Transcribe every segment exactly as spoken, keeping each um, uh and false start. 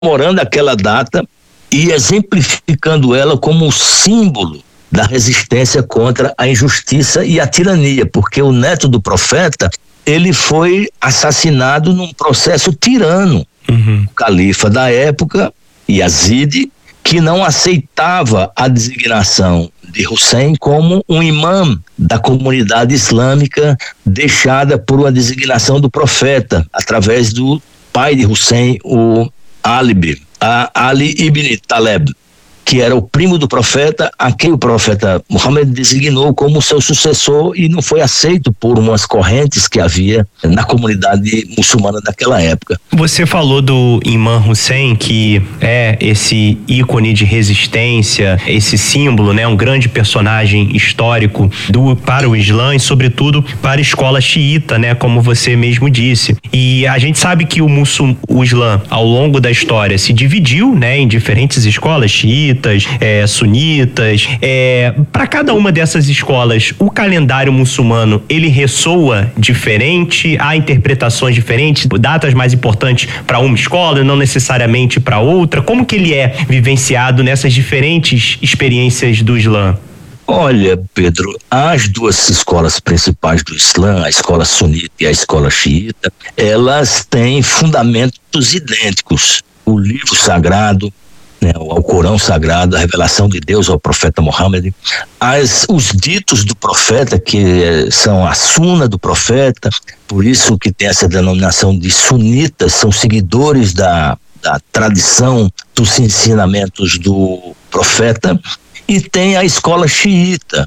comemorando aquela data e exemplificando ela como um símbolo da resistência contra a injustiça e a tirania, porque o neto do profeta, ele foi assassinado num processo tirano. Uhum. O califa da época, Yazid, que não aceitava a designação de Hussein como um imã da comunidade islâmica deixada por uma designação do profeta, através do pai de Hussein, o Ali, Ali ibn Taleb, que era o primo do profeta, a quem o profeta Muhammad designou como seu sucessor e não foi aceito por umas correntes que havia na comunidade muçulmana daquela época. Você falou do Imam Hussein, que é esse ícone de resistência, esse símbolo, né, um grande personagem histórico do, para o Islã e sobretudo para a escola xiita, né, como você mesmo disse. E a gente sabe que o, muçul, o Islã, ao longo da história, se dividiu, né, em diferentes escolas xiitas, É, sunitas, é, para cada uma dessas escolas, o calendário muçulmano, ele ressoa diferente, há interpretações diferentes, datas mais importantes para uma escola, não necessariamente para outra. Como que ele é vivenciado nessas diferentes experiências do Islã? Olha, Pedro, as duas escolas principais do Islã, a escola sunita e a escola xiita, elas têm fundamentos idênticos. O livro sagrado, né, o Alcorão sagrado, a revelação de Deus ao profeta Muhammad, as, os ditos do profeta, que são a suna do profeta, por isso que tem essa denominação de sunitas, são seguidores da, da tradição dos ensinamentos do profeta, e tem a escola xiita.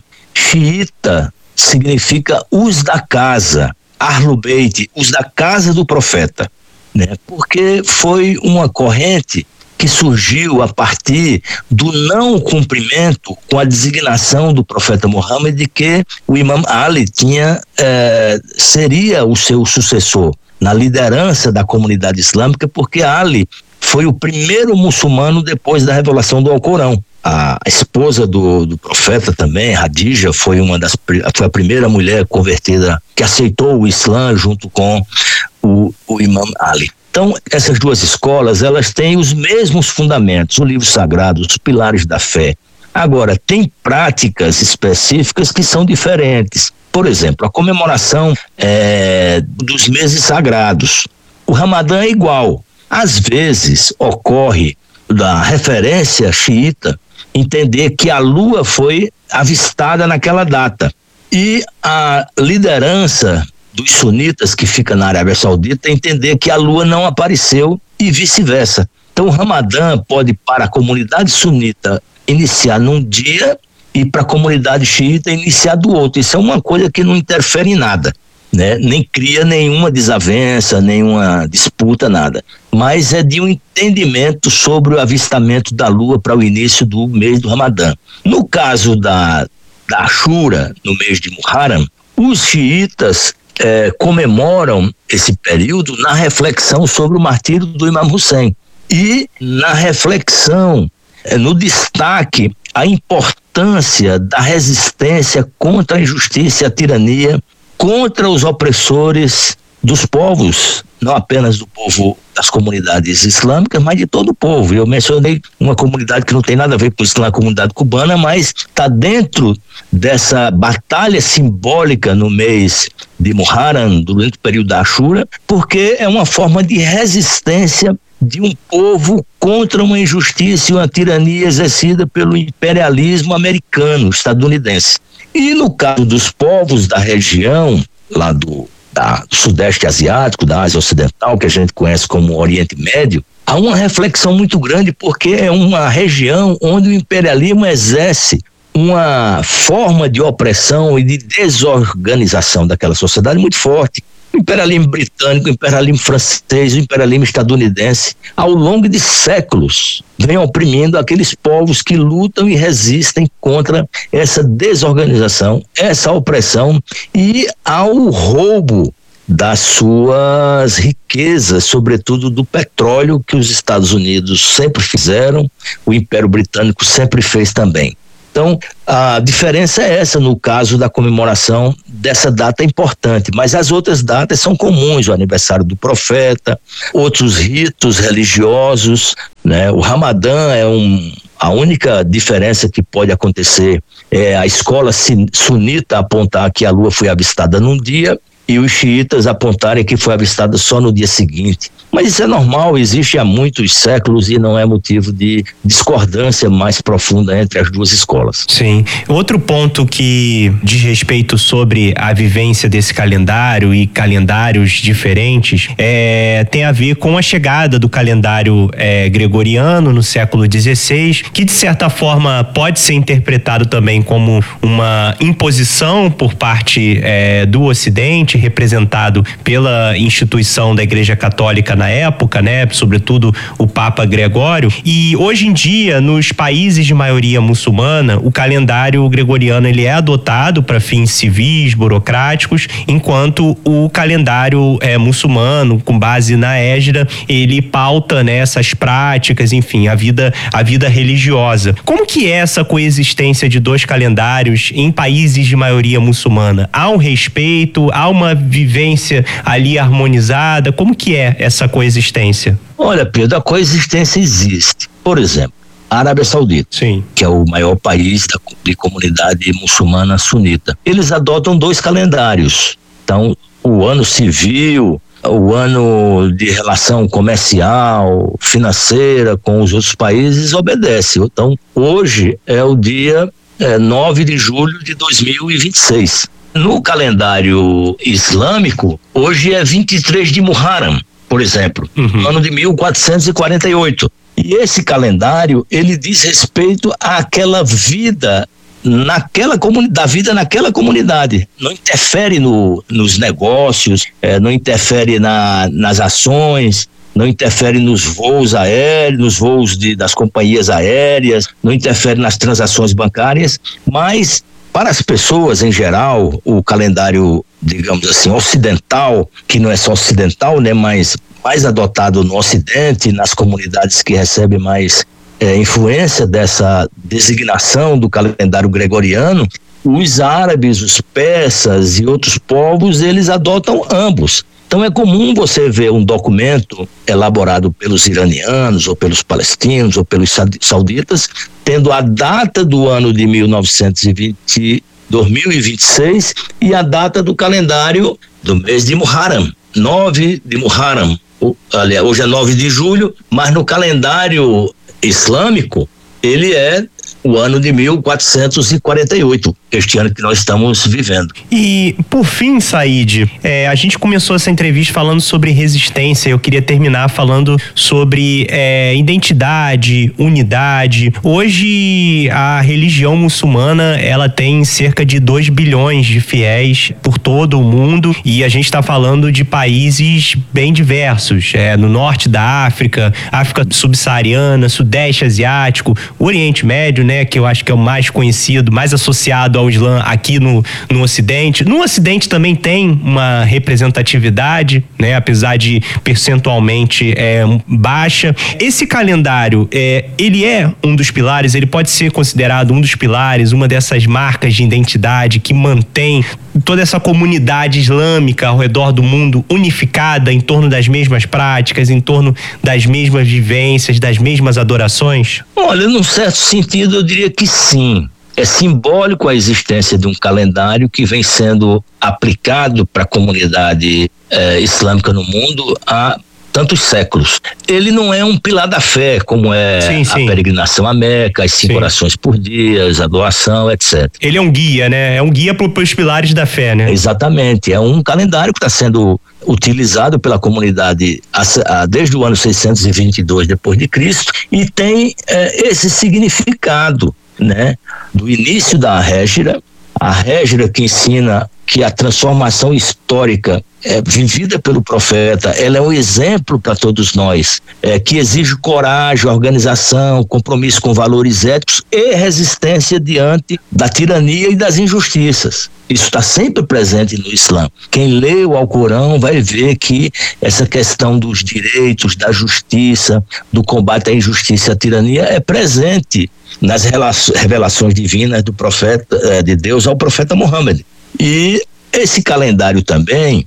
Xiita significa os da casa, Ahlul Beit, os da casa do profeta, né, porque foi uma corrente que surgiu a partir do não cumprimento com a designação do profeta Muhammad de que o Imam Ali tinha, eh, seria o seu sucessor na liderança da comunidade islâmica, porque Ali foi o primeiro muçulmano depois da revelação do Alcorão. A esposa do, do profeta também, Hadija, foi uma das foi a primeira mulher convertida que aceitou o Islã junto com o, o Imam Ali. Então, essas duas escolas, elas têm os mesmos fundamentos, o livro sagrado, os pilares da fé. Agora, tem práticas específicas que são diferentes. Por exemplo, a comemoração é, dos meses sagrados. O Ramadã é igual. Às vezes, ocorre da referência xiita entender que a lua foi avistada naquela data. E a liderança dos sunitas, que fica na Arábia Saudita, entender que a lua não apareceu e vice-versa. Então o Ramadã pode, para a comunidade sunita, iniciar num dia e para a comunidade xiita iniciar do outro. Isso é uma coisa que não interfere em nada, né? Nem cria nenhuma desavença, nenhuma disputa, nada. Mas é de um entendimento sobre o avistamento da lua para o início do mês do Ramadã. No caso da, da Ashura, no mês de Muharram, os xiitas É, comemoram esse período na reflexão sobre o martírio do Imam Hussein e na reflexão, é, no destaque, a importância da resistência contra a injustiça e a tirania, contra os opressores dos povos, não apenas do povo das comunidades islâmicas, mas de todo o povo. Eu mencionei uma comunidade que não tem nada a ver com isso, a comunidade cubana, mas está dentro dessa batalha simbólica no mês de Muharram, durante o período da Ashura, porque é uma forma de resistência de um povo contra uma injustiça e uma tirania exercida pelo imperialismo americano, estadunidense. E no caso dos povos da região, lá do Da, do Sudeste Asiático, da Ásia Ocidental, que a gente conhece como Oriente Médio, há uma reflexão muito grande, porque é uma região onde o imperialismo exerce uma forma de opressão e de desorganização daquela sociedade muito forte. O imperialismo britânico, o imperialismo francês, o imperialismo estadunidense, ao longo de séculos, vem oprimindo aqueles povos que lutam e resistem contra essa desorganização, essa opressão e ao roubo das suas riquezas, sobretudo do petróleo, que os Estados Unidos sempre fizeram, o Império Britânico sempre fez também. Então, a diferença é essa no caso da comemoração dessa data importante, mas as outras datas são comuns, o aniversário do profeta, outros ritos religiosos, né? O Ramadã é um, a única diferença que pode acontecer é a escola sunita apontar que a lua foi avistada num dia e os xiitas apontarem que foi avistada só no dia seguinte. Mas isso é normal, existe há muitos séculos e não é motivo de discordância mais profunda entre as duas escolas. Sim. Outro ponto que diz respeito sobre a vivência desse calendário e calendários diferentes é, tem a ver com a chegada do calendário é, gregoriano no século dezesseis, que de certa forma pode ser interpretado também como uma imposição por parte é, do Ocidente, representado pela instituição da Igreja Católica na época, né? Sobretudo o Papa Gregório. E hoje em dia, nos países de maioria muçulmana, o calendário gregoriano ele é adotado para fins civis, burocráticos, enquanto o calendário é, muçulmano, com base na Égira, ele pauta, né, essas práticas, enfim, a vida, a vida religiosa. Como que é essa coexistência de dois calendários em países de maioria muçulmana? Há um respeito, há uma vivência ali harmonizada? Como que é essa coexistência? Olha, Pedro, a coexistência existe. Por exemplo, a Arábia Saudita, Sim. que é o maior país da, de comunidade muçulmana sunita. Eles adotam dois calendários. Então, o ano civil, o ano de relação comercial, financeira com os outros países obedece. Então, hoje é o dia é, nove de julho de dois mil e vinte e seis. No calendário islâmico, hoje é vinte e três de Muharram, por exemplo, uhum. ano de mil quatrocentos e quarenta e oito. E esse calendário, ele diz respeito àquela vida, naquela comunidade, da vida naquela comunidade. Não interfere no, nos negócios, é, não interfere na, nas ações, não interfere nos voos aéreos, nos voos de, das companhias aéreas, não interfere nas transações bancárias, mas para as pessoas em geral, o calendário, digamos assim, ocidental, que não é só ocidental, né, mas mais adotado no Ocidente, nas comunidades que recebem mais é, influência dessa designação do calendário gregoriano, os árabes, os persas e outros povos, eles adotam ambos. Então é comum você ver um documento elaborado pelos iranianos, ou pelos palestinos, ou pelos sauditas, tendo a data do ano de mil novecentos e vinte, dois mil e vinte e seis e a data do calendário do mês de Muharram, nove de Muharram. Aliás, hoje é nove de julho, mas no calendário islâmico ele é o ano de mil quatrocentos e quarenta e oito, este ano que nós estamos vivendo. E, por fim, Said, é, a gente começou essa entrevista falando sobre resistência, eu queria terminar falando sobre é, identidade, unidade. Hoje, a religião muçulmana, ela tem cerca de dois bilhões de fiéis por todo o mundo, e a gente está falando de países bem diversos, é, no norte da África, África subsaariana, Sudeste Asiático, Oriente Médio, né, que eu acho que é o mais conhecido, mais associado ao Islã aqui no, no Ocidente. No Ocidente também tem uma representatividade, né, apesar de percentualmente é, baixa. Esse calendário, é, ele é um dos pilares, ele pode ser considerado um dos pilares, uma dessas marcas de identidade que mantém toda essa comunidade islâmica ao redor do mundo unificada em torno das mesmas práticas, em torno das mesmas vivências, das mesmas adorações? Olha, num certo sentido eu diria que sim. É simbólico a existência de um calendário que vem sendo aplicado para a comunidade eh, islâmica no mundo há tantos séculos. Ele não é um pilar da fé, como é sim, sim. a peregrinação à Meca, as cinco sim. orações por dia, a doação, etcétera. Ele é um guia, né? É um guia para os pilares da fé, né? Exatamente. É um calendário que está sendo utilizado pela comunidade desde o ano seiscentos e vinte e dois depois de Cristo e tem é, esse significado, né? Do início da Hégira, a Hégira que ensina que a transformação histórica é, vivida pelo profeta, ela é um exemplo para todos nós, é, que exige coragem, organização, compromisso com valores éticos e resistência diante da tirania e das injustiças. Isso está sempre presente no Islã. Quem lê o Alcorão vai ver que essa questão dos direitos, da justiça, do combate à injustiça e à tirania é presente nas revelações divinas do profeta, de Deus ao profeta Muhammad. E esse calendário também,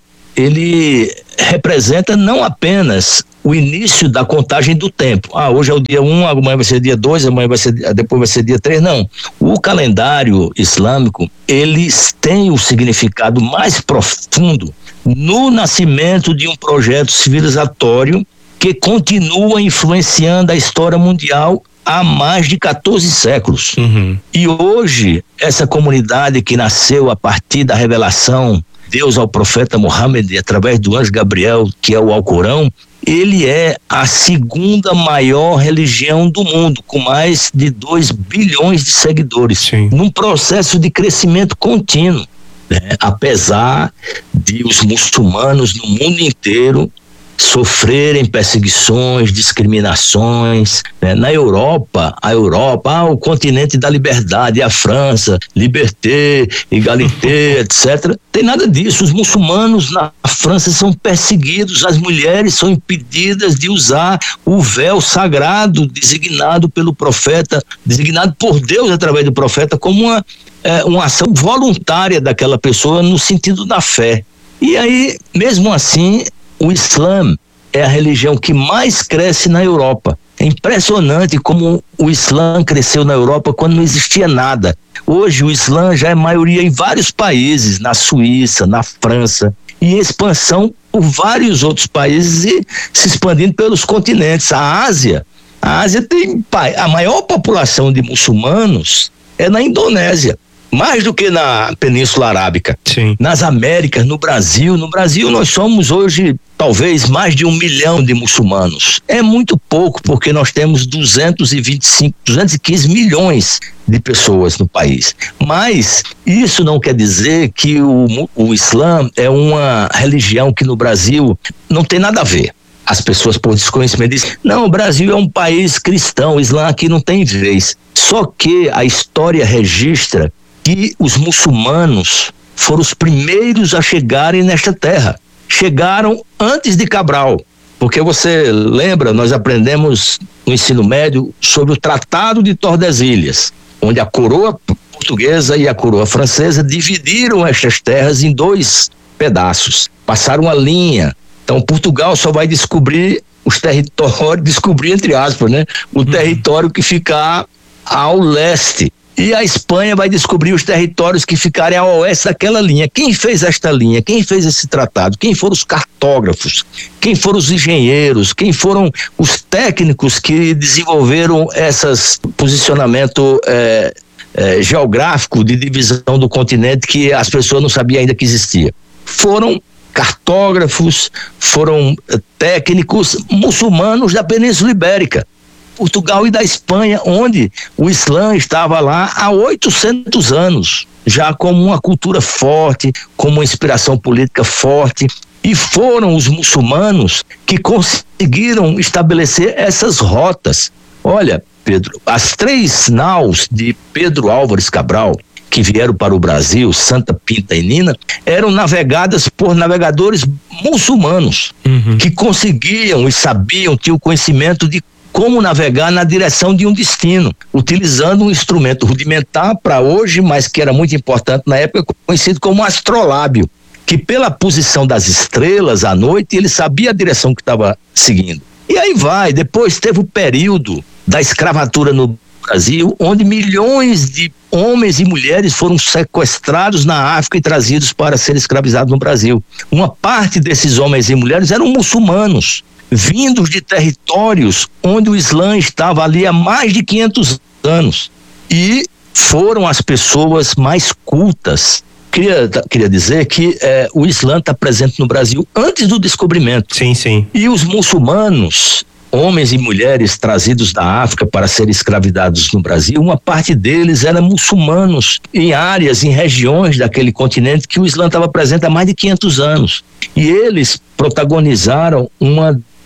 ele representa não apenas o início da contagem do tempo. Ah, hoje é o dia um, amanhã vai ser dia dois, amanhã vai ser, depois vai ser dia três. Não. O calendário islâmico, eles têm o significado mais profundo no nascimento de um projeto civilizatório que continua influenciando a história mundial há mais de quatorze séculos. Uhum. E hoje, essa comunidade que nasceu a partir da revelação Deus ao profeta Muhammad, através do anjo Gabriel, que é o Alcorão, ele é a segunda maior religião do mundo, com mais de dois bilhões de seguidores, Sim. num processo de crescimento contínuo, né? Apesar de os muçulmanos no mundo inteiro sofrerem perseguições, discriminações, né? Na Europa, a Europa, ah, o continente da liberdade, a França, liberté, égalité, etcétera. Tem nada disso. Os muçulmanos na França são perseguidos, as mulheres são impedidas de usar o véu sagrado designado pelo profeta, designado por Deus através do profeta, como uma, é, uma ação voluntária daquela pessoa no sentido da fé. E aí, mesmo assim, o Islã é a religião que mais cresce na Europa. É impressionante como o Islã cresceu na Europa quando não existia nada. Hoje o Islã já é maioria em vários países, na Suíça, na França, e expansão por vários outros países e se expandindo pelos continentes. A Ásia, a Ásia tem a maior população de muçulmanos é na Indonésia. Mais do que na Península Arábica. Sim. Nas Américas, no Brasil. No Brasil nós somos hoje talvez mais de um milhão de muçulmanos. É muito pouco, porque nós temos duzentos e vinte e cinco, duzentos e quinze milhões de pessoas no país. Mas isso não quer dizer que o, o Islã é uma religião que no Brasil não tem nada a ver. As pessoas, por desconhecimento, dizem, não, o Brasil é um país cristão, o Islã aqui não tem vez. Só que a história registra que os muçulmanos foram os primeiros a chegarem nesta terra. Chegaram antes de Cabral, porque você lembra, nós aprendemos no ensino médio sobre o Tratado de Tordesilhas, onde a coroa portuguesa e a coroa francesa dividiram estas terras em dois pedaços, passaram a linha. Então Portugal só vai descobrir os territórios, descobrir entre aspas, né? O território que ficar ao leste. E a Espanha vai descobrir os territórios que ficarem ao oeste daquela linha. Quem fez esta linha? Quem fez esse tratado? Quem foram os cartógrafos? Quem foram os engenheiros? Quem foram os técnicos que desenvolveram esses posicionamento é, é, geográfico de divisão do continente que as pessoas não sabiam ainda que existia? Foram cartógrafos, foram técnicos muçulmanos da Península Ibérica. Portugal e da Espanha, onde o Islã estava lá há oitocentos anos, já como uma cultura forte, como uma inspiração política forte, e foram os muçulmanos que conseguiram estabelecer essas rotas. Olha, Pedro, as três naus de Pedro Álvares Cabral, que vieram para o Brasil, Santa, Pinta e Nina, eram navegadas por navegadores muçulmanos, uhum. que conseguiam e sabiam, tinham conhecimento de como navegar na direção de um destino, utilizando um instrumento rudimentar para hoje, mas que era muito importante na época, conhecido como astrolábio, que pela posição das estrelas à noite, ele sabia a direção que estava seguindo. E aí vai, depois teve o período da escravatura no Brasil, onde milhões de homens e mulheres foram sequestrados na África e trazidos para serem escravizados no Brasil. Uma parte desses homens e mulheres eram muçulmanos, vindos de territórios onde o Islã estava ali há mais de quinhentos anos, e foram as pessoas mais cultas. Queria, queria dizer que eh, o Islã está presente no Brasil antes do descobrimento. Sim, sim. E os muçulmanos, homens e mulheres trazidos da África para serem escravizados no Brasil, uma parte deles eram muçulmanos em áreas, em regiões daquele continente que o Islã estava presente há mais de quinhentos anos. E eles protagonizaram uma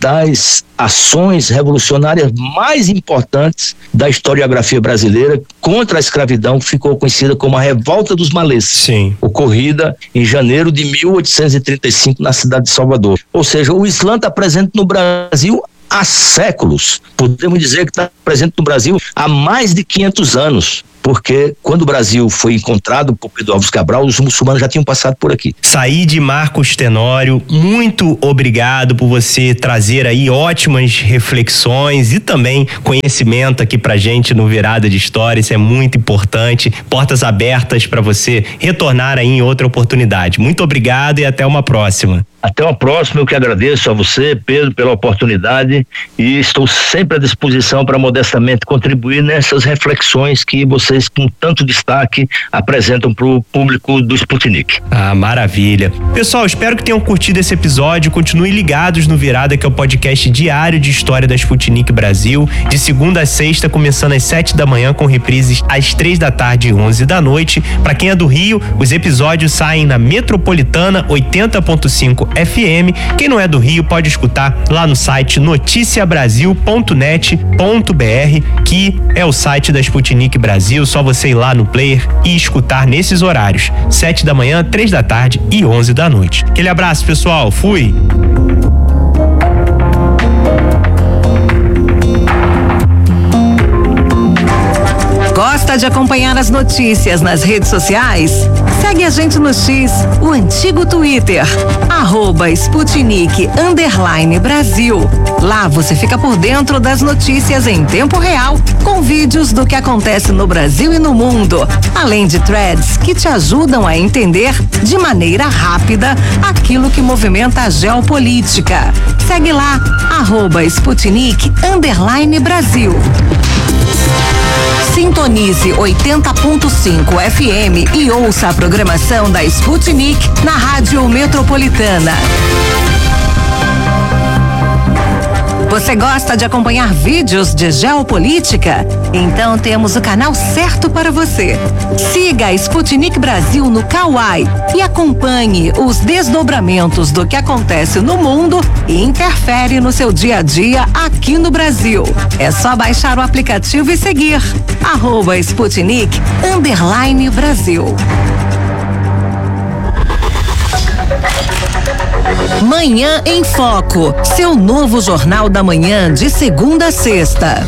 das ações revolucionárias mais importantes da historiografia brasileira contra a escravidão, que ficou conhecida como a Revolta dos Malês, Sim. ocorrida em janeiro de mil oitocentos e trinta e cinco na cidade de Salvador. Ou seja, o Islã está presente no Brasil há séculos. Podemos dizer que está presente no Brasil há mais de quinhentos anos. Porque quando o Brasil foi encontrado por Pedro Álvares Cabral, os muçulmanos já tinham passado por aqui. Saíde Marcos Tenório, muito obrigado por você trazer aí ótimas reflexões e também conhecimento aqui pra gente no Virada de História, isso é muito importante. Portas abertas para você retornar aí em outra oportunidade. Muito obrigado e até uma próxima. Até uma próxima, eu que agradeço a você, Pedro, pela oportunidade, e estou sempre à disposição para modestamente contribuir nessas reflexões que vocês, com tanto destaque, apresentam para o público do Sputnik. Ah, maravilha. Pessoal, espero que tenham curtido esse episódio. Continuem ligados no Virada, que é o podcast diário de história da Sputnik Brasil, de segunda a sexta, começando às sete da manhã, com reprises às três da tarde e onze da noite. Para quem é do Rio, os episódios saem na Metropolitana oitenta ponto cinco F M. Quem não é do Rio pode escutar lá no site noticia brasil ponto net ponto b r, que é o site da Sputnik Brasil. Só você ir lá no player e escutar nesses horários: sete da manhã, três da tarde e onze da noite. Aquele abraço, pessoal. Fui! Gosta de acompanhar as notícias nas redes sociais? Segue a gente no X, o antigo Twitter, arroba Sputnik underline Brasil. Lá você fica por dentro das notícias em tempo real, com vídeos do que acontece no Brasil e no mundo, além de threads que te ajudam a entender de maneira rápida aquilo que movimenta a geopolítica. Segue lá, arroba Sputnik underline Brasil. Sintonize oitenta ponto cinco F M e ouça a programação da Sputnik na Rádio Metropolitana. Você gosta de acompanhar vídeos de geopolítica? Então temos o canal certo para você. Siga a Sputnik Brasil no Kawai e acompanhe os desdobramentos do que acontece no mundo e interfere no seu dia a dia aqui no Brasil. É só baixar o aplicativo e seguir. Arroba Sputnik underline Brasil. Manhã em Foco, seu novo jornal da manhã de segunda a sexta.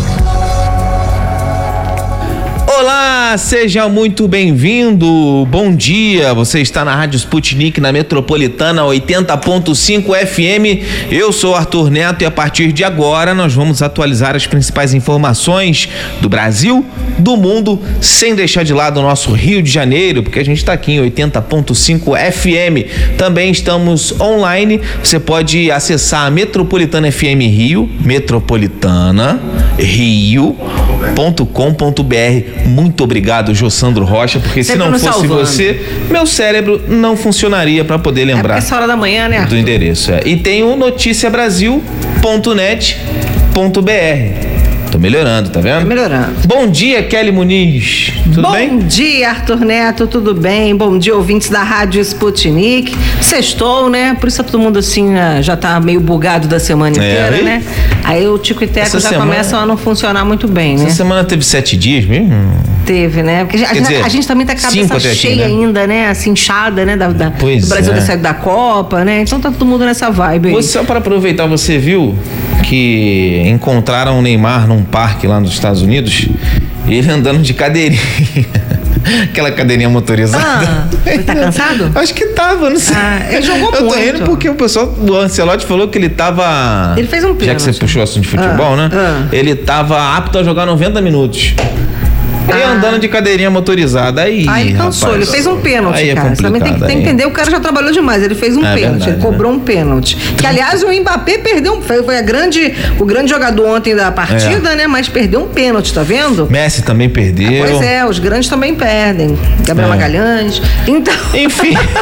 Olá, seja muito bem-vindo. Bom dia. Você está na Rádio Sputnik, na Metropolitana oitenta ponto cinco F M. Eu sou Arthur Neto e a partir de agora nós vamos atualizar as principais informações do Brasil, do mundo, sem deixar de lado o nosso Rio de Janeiro, porque a gente está aqui em oitenta ponto cinco F M. Também estamos online. Você pode acessar a Metropolitana F M Rio, metropolitana rio ponto com ponto b r. Muito obrigado, Jossandro Rocha, porque se não fosse salvando. Você, meu cérebro não funcionaria para poder lembrar. É essa hora da manhã, né, Arthur? Do endereço. É. E tem o noticia brasil ponto net ponto b r. Tô melhorando, tá vendo? Tô melhorando. Bom dia, Kelly Muniz. Tudo Bom bem? Bom dia, Arthur Neto, tudo bem? Bom dia, ouvintes da Rádio Sputnik. Sextou, né? Por isso todo mundo assim já tá meio bugado da semana inteira, é, aí? né? Aí o Tico e Teco já semana... começam a não funcionar muito bem, né? Essa semana teve sete dias mesmo? Teve, né? Porque a, gente, dizer, a gente também tá com a cabeça cheia aqui, né? ainda, né? Assim, inchada, né? Da, da, do Brasil é. ter saído da Copa, né? Então tá todo mundo nessa vibe aí. Você, só para aproveitar, você viu que encontraram o Neymar num parque lá nos Estados Unidos, ele andando de cadeirinha. Aquela cadeirinha motorizada. Ah, ele tá cansado? Acho que tava, não sei. Ah, ele jogou muito. Eu tô rindo porque o pessoal, o Ancelotti falou que ele tava... Ele fez um pênalti. Já que você puxou o assunto de futebol, ah, né? Ah. Ele tava apto a jogar noventa minutos. E ah. andando de cadeirinha motorizada. Aí, aí ele cansou, rapaz, ele fez um pênalti, aí cara. É você também tem que, tem que entender, o cara já trabalhou demais, ele fez um é pênalti, verdade, ele cobrou né? um pênalti. Que, aliás, o Mbappé perdeu, foi, foi a grande, o grande jogador ontem da partida, é. né? Mas perdeu um pênalti, tá vendo? Messi também perdeu. Ah, pois é, os grandes também perdem. Gabriel é. Magalhães. Então... Enfim...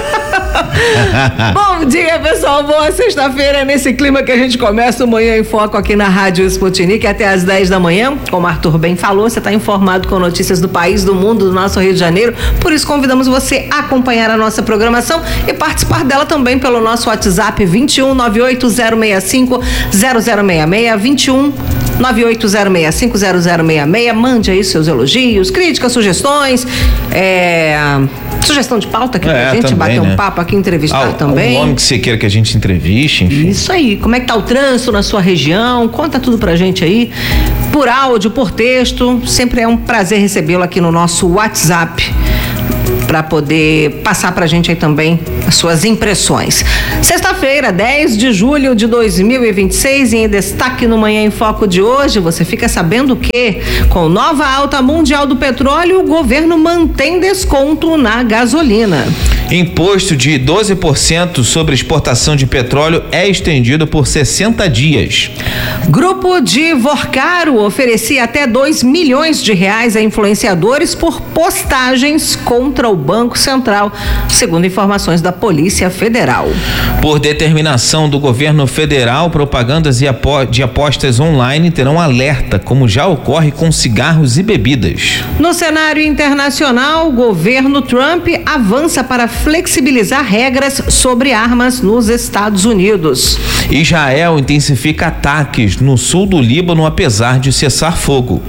Bom dia, pessoal. Boa sexta-feira, nesse clima que a gente começa o Manhã em Foco aqui na Rádio Sputnik até às dez da manhã. Como o Arthur bem falou, você está informado com notícias do país, do mundo, do nosso Rio de Janeiro. Por isso, convidamos você a acompanhar a nossa programação e participar dela também pelo nosso WhatsApp vinte e um, nove oito zero seis cinco, zero zero seis seis, vinte e um, nove oito zero seis cinco, zero zero seis seis. Mande aí seus elogios, críticas, sugestões, é... sugestão de pauta aqui é, pra gente, também, bater né? um papo aqui, entrevistar ah, também. Um nome que você queira que a gente entreviste, enfim. Isso aí, como é que tá o trânsito na sua região? Conta tudo pra gente aí, por áudio, por texto. Sempre é um prazer recebê-lo aqui no nosso WhatsApp, para poder passar pra gente aí também as suas impressões. Sexta-feira, dez de julho de dois mil e vinte e seis, em destaque no Manhã em Foco de hoje, você fica sabendo que, com nova alta mundial do petróleo, o governo mantém desconto na gasolina. Imposto de doze por cento sobre exportação de petróleo é estendido por sessenta dias. Grupo de Vorcaro oferecia até dois milhões de reais a influenciadores por postagens contra o Banco Central, segundo informações da Polícia Federal. Por determinação do governo federal, propagandas de apostas online terão alerta, como já ocorre com cigarros e bebidas. No cenário internacional, o governo Trump avança para flexibilizar regras sobre armas nos Estados Unidos. Israel intensifica ataques no sul do Líbano, apesar de cessar fogo.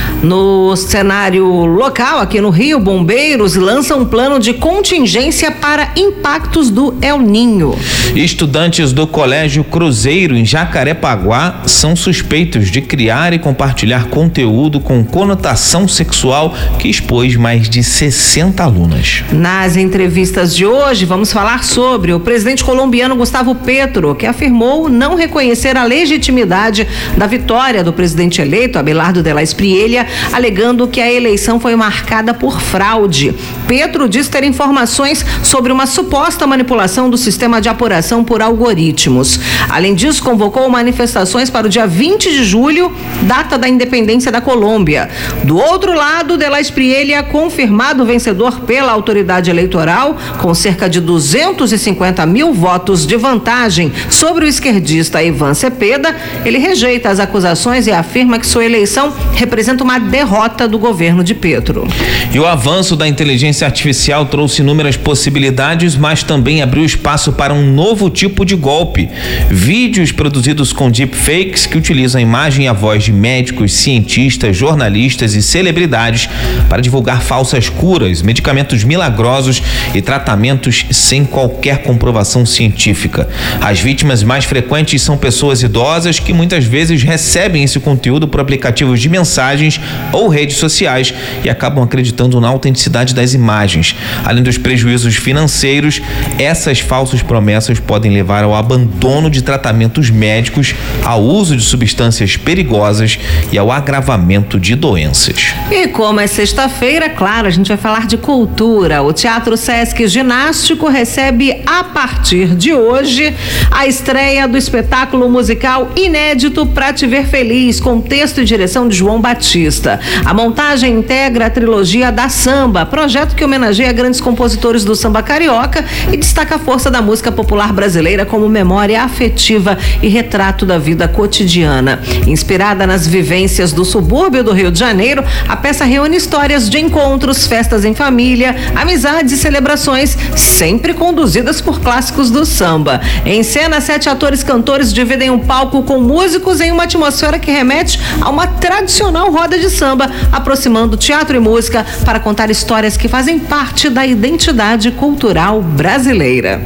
No cenário local, aqui no Rio, bombeiros lançam um plano de contingência para impactos do El Ninho. Estudantes do Colégio Cruzeiro, em Jacarepaguá, são suspeitos de criar e compartilhar conteúdo com conotação sexual que expôs mais de sessenta alunas. Nas entrevistas de hoje, vamos falar sobre o presidente colombiano Gustavo Petro, que afirmou não reconhecer a legitimidade da vitória do presidente eleito, Abelardo de la Espriella, alegando que a eleição foi marcada por fraude. Petro diz ter informações sobre uma suposta manipulação do sistema de apuração por algoritmos. Além disso, convocou manifestações para o dia vinte de julho, data da independência da Colômbia. Do outro lado, de la Espriella, confirmado vencedor pela autoridade eleitoral, com cerca de duzentos e cinquenta mil votos de vantagem sobre o esquerdista Ivan Cepeda, ele rejeita as acusações e afirma que sua eleição representa uma derrota do governo de Petro. E o avanço da inteligência artificial trouxe inúmeras possibilidades, mas também abriu espaço para um novo tipo de golpe. Vídeos produzidos com deepfakes que utilizam a imagem e a voz de médicos, cientistas, jornalistas e celebridades para divulgar falsas curas, medicamentos milagrosos e tratamentos sem qualquer comprovação científica. As vítimas mais frequentes são pessoas idosas que muitas vezes recebem esse conteúdo por aplicativos de mensagens ou redes sociais e acabam acreditando na autenticidade das imagens. Além dos prejuízos financeiros, essas falsas promessas podem levar ao abandono de tratamentos médicos, ao uso de substâncias perigosas e ao agravamento de doenças. E como é sexta-feira, claro, a gente vai falar de cultura. O Teatro Sesc Ginástico recebe a partir de hoje a estreia do espetáculo musical inédito Pra Te Ver Feliz, com texto e direção de João Batista. A montagem integra a trilogia da Samba, projeto que homenageia grandes compositores do samba carioca e destaca a força da música popular brasileira como memória afetiva e retrato da vida cotidiana. Inspirada nas vivências do subúrbio do Rio de Janeiro, a peça reúne histórias de encontros, festas em família, amizades e celebrações, sempre conduzidas por clássicos do samba. Em cena, sete atores cantores dividem um palco com músicos em uma atmosfera que remete a uma tradicional roda de samba, aproximando teatro e música para contar histórias que fazem parte da identidade cultural brasileira.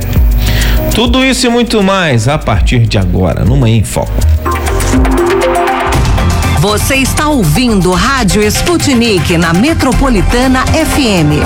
Tudo isso e muito mais a partir de agora, no Manhã em Foco. Você está ouvindo Rádio Sputnik na Metropolitana F M.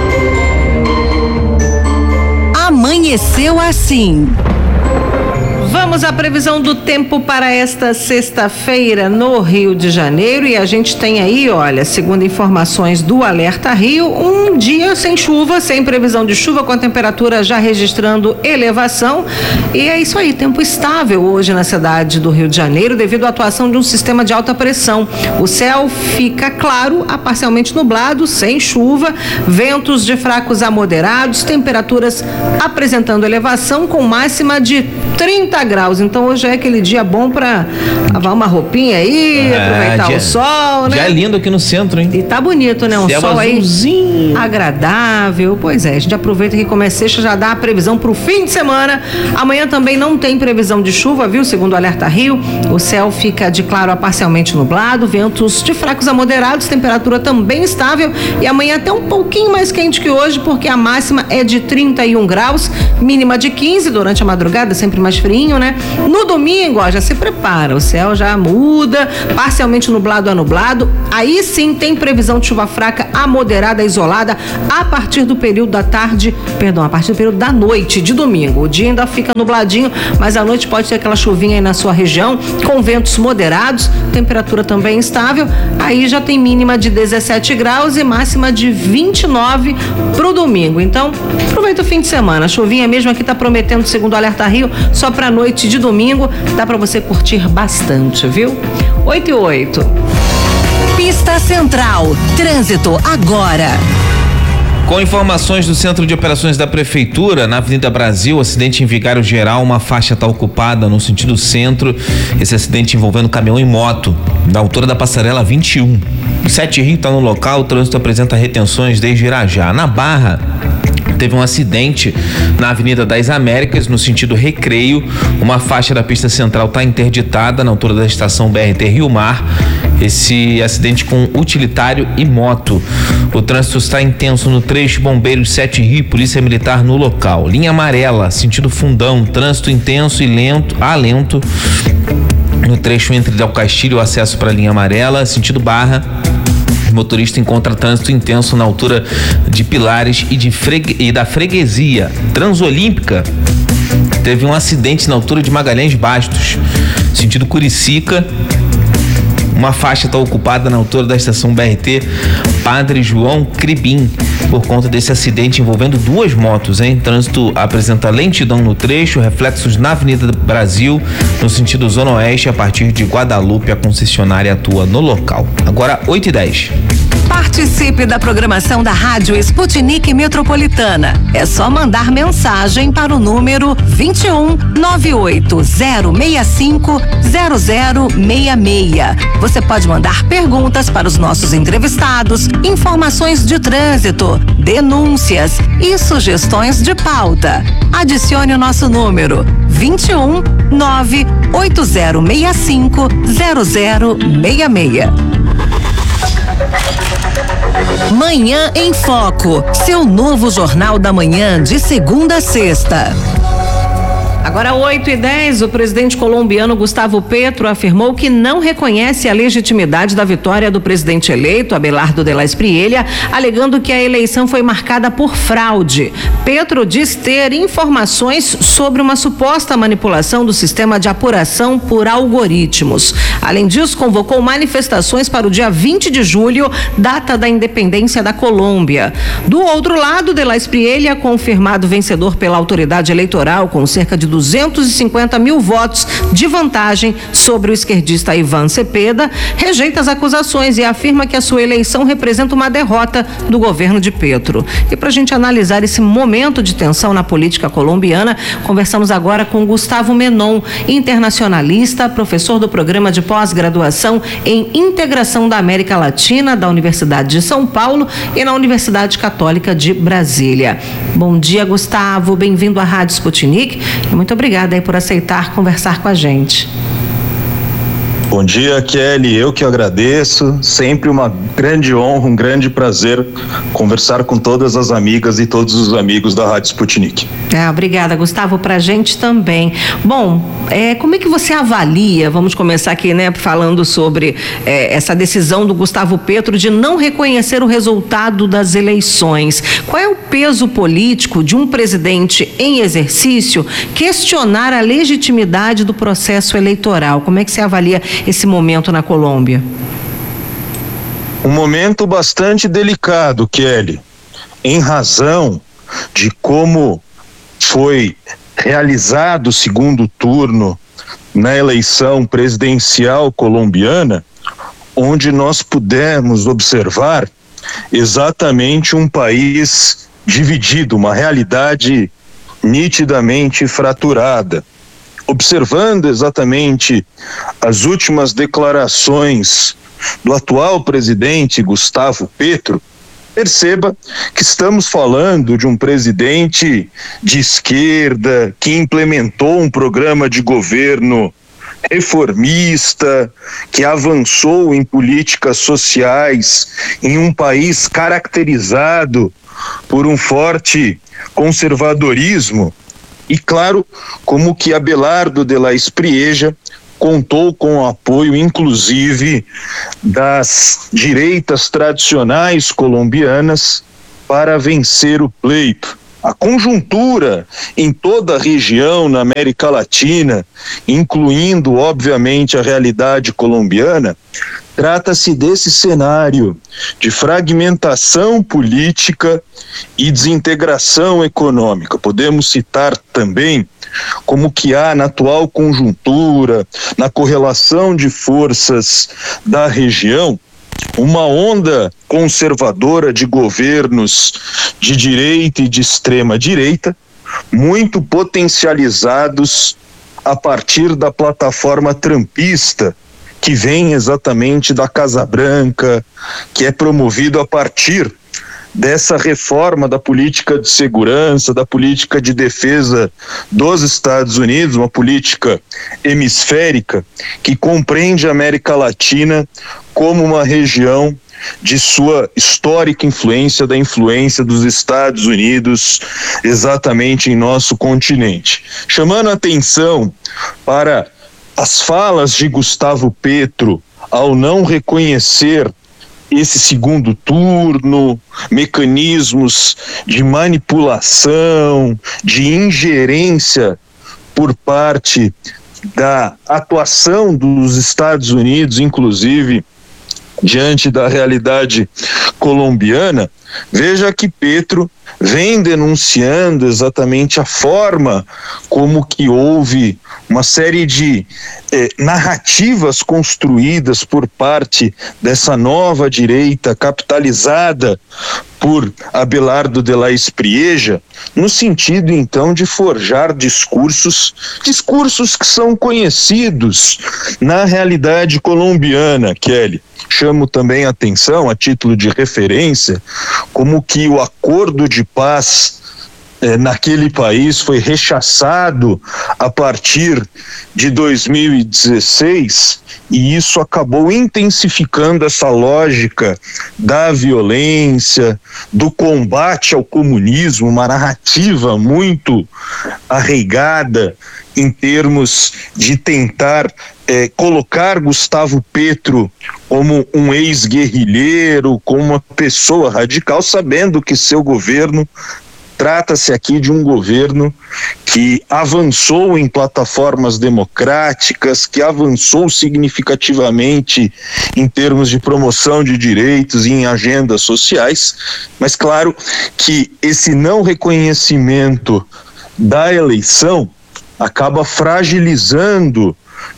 Amanheceu assim. Vamos à previsão do tempo para esta sexta-feira no Rio de Janeiro e a gente tem aí, olha, segundo informações do Alerta Rio, um dia sem chuva, sem previsão de chuva, com a temperatura já registrando elevação, e é isso aí, tempo estável hoje na cidade do Rio de Janeiro devido à atuação de um sistema de alta pressão. O céu fica claro a parcialmente nublado, sem chuva, ventos de fracos a moderados, temperaturas apresentando elevação com máxima de trinta graus. Então hoje é aquele dia bom para lavar uma roupinha aí, é, aproveitar dia, o sol, né? Já é lindo aqui no centro, hein? E tá bonito, né? Um Céu sol azulzinho. Aí agradável. Pois é, a gente aproveita que como é sexta, já dá a previsão pro fim de semana. Amanhã também não tem previsão de chuva, viu? Segundo o Alerta Rio, o céu fica de claro a parcialmente nublado, ventos de fracos a moderados, temperatura também estável e amanhã até um pouquinho mais quente que hoje, porque a máxima é de trinta e um graus, mínima de quinze durante a madrugada, sempre mais frinho, né? No domingo, ó, já se prepara, o céu já muda, parcialmente nublado a nublado, aí sim tem previsão de chuva fraca a moderada isolada a partir do período da tarde, perdão, a partir do período da noite de domingo. O dia ainda fica nubladinho, mas à noite pode ter aquela chuvinha aí na sua região, com ventos moderados, temperatura também estável, aí já tem mínima de dezessete graus e máxima de vinte e nove pro domingo. Então, aproveita o fim de semana. A chuvinha mesmo aqui tá prometendo, segundo o Alerta Rio, só pra noite de domingo, dá pra você curtir bastante, viu? oito e oito. Pista Central, trânsito agora. Com informações do Centro de Operações da Prefeitura, na Avenida Brasil, acidente em Vigário Geral, uma faixa está ocupada no sentido centro. Esse acidente envolvendo caminhão e moto, da altura da passarela vinte e um. O Sete Rio está no local, o trânsito apresenta retenções desde Irajá. Na Barra, teve um acidente na Avenida das Américas, no sentido Recreio. Uma faixa da pista central está interditada na altura da estação B R T Rio Mar. Esse acidente com utilitário e moto. O trânsito está intenso no trecho Bombeiros Sete Rio e Polícia Militar no local. Linha amarela, sentido Fundão, trânsito intenso e lento, a lento. No trecho entre Del Castilho, o acesso para a linha amarela, sentido Barra. O motorista encontra trânsito intenso na altura de Pilares e, de fregue... e da Freguesia. Transolímpica teve um acidente na altura de Magalhães Bastos, sentido Curicica. Uma faixa está ocupada na altura da estação B R T Padre João Cribim, por conta desse acidente envolvendo duas motos, hein? Trânsito apresenta lentidão no trecho, reflexos na Avenida Brasil, no sentido Zona Oeste, a partir de Guadalupe, a concessionária atua no local. Agora, oito e dez. Participe da programação da Rádio Sputnik Metropolitana. É só mandar mensagem para o número vinte e um, nove oito zero seis cinco, zero zero seis seis. Você pode mandar perguntas para os nossos entrevistados, informações de trânsito, denúncias e sugestões de pauta. Adicione o nosso número vinte e um, nove oito zero seis cinco, zero zero seis seis. Manhã em Foco, seu novo jornal da manhã de segunda a sexta. Agora oito e dez, o presidente colombiano Gustavo Petro afirmou que não reconhece a legitimidade da vitória do presidente eleito, Abelardo de la Espriella, alegando que a eleição foi marcada por fraude. Petro diz ter informações sobre uma suposta manipulação do sistema de apuração por algoritmos. Além disso, convocou manifestações para o dia vinte de julho, data da independência da Colômbia. Do outro lado, de la Espriella, confirmado vencedor pela autoridade eleitoral com cerca de duzentos e cinquenta mil votos de vantagem sobre o esquerdista Iván Cepeda, rejeita as acusações e afirma que a sua eleição representa uma derrota do governo de Petro. E para a gente analisar esse momento de tensão na política colombiana, conversamos agora com Gustavo Menon, internacionalista, professor do programa de pós-graduação em Integração da América Latina da Universidade de São Paulo e na Universidade Católica de Brasília. Bom dia, Gustavo, bem-vindo à Rádio Sputnik. Muito obrigada aí por aceitar conversar com a gente. Bom dia, Kelly. Eu que agradeço. Sempre uma grande honra, um grande prazer conversar com todas as amigas e todos os amigos da Rádio Sputnik. É, obrigada, Gustavo, pra gente também. Bom, é, como é que você avalia, vamos começar aqui, né, falando sobre é, essa decisão do Gustavo Petro de não reconhecer o resultado das eleições. Qual é o peso político de um presidente em exercício questionar a legitimidade do processo eleitoral? Como é que você avalia esse momento na Colômbia? Um momento bastante delicado, Kelly, em razão de como foi realizado o segundo turno na eleição presidencial colombiana, onde nós pudemos observar exatamente um país dividido, uma realidade nitidamente fraturada. Observando exatamente as últimas declarações do atual presidente Gustavo Petro, perceba que estamos falando de um presidente de esquerda que implementou um programa de governo reformista, que avançou em políticas sociais em um país caracterizado por um forte conservadorismo. E claro, como que Abelardo de la Espriella contou com o apoio, inclusive, das direitas tradicionais colombianas para vencer o pleito. A conjuntura em toda a região, na América Latina, incluindo, obviamente, a realidade colombiana, trata-se desse cenário de fragmentação política e desintegração econômica. Podemos citar também como que há na atual conjuntura, na correlação de forças da região, uma onda conservadora de governos de direita e de extrema direita, muito potencializados a partir da plataforma trumpista, que vem exatamente da Casa Branca, que é promovido a partir dessa reforma da política de segurança, da política de defesa dos Estados Unidos, uma política hemisférica que compreende a América Latina como uma região de sua histórica influência, da influência dos Estados Unidos exatamente em nosso continente. Chamando a atenção para as falas de Gustavo Petro ao não reconhecer esse segundo turno, mecanismos de manipulação, de ingerência por parte da atuação dos Estados Unidos, inclusive diante da realidade colombiana, veja que Petro vem denunciando exatamente a forma como que houve uma série de eh, narrativas construídas por parte dessa nova direita capitalizada por Abelardo de la Espriella, no sentido então de forjar discursos, discursos que são conhecidos na realidade colombiana, Kelly. Chamo também a atenção, a título de referência, como que o acordo de paz eh, naquele país foi rechaçado a partir de dois mil e dezesseis, e isso acabou intensificando essa lógica da violência, do combate ao comunismo, uma narrativa muito arraigada em termos de tentar eh, colocar Gustavo Petro como um ex-guerrilheiro, como uma pessoa radical, sabendo que seu governo trata-se aqui de um governo que avançou em plataformas democráticas, que avançou significativamente em termos de promoção de direitos e em agendas sociais, mas claro que esse não reconhecimento da eleição acaba fragilizando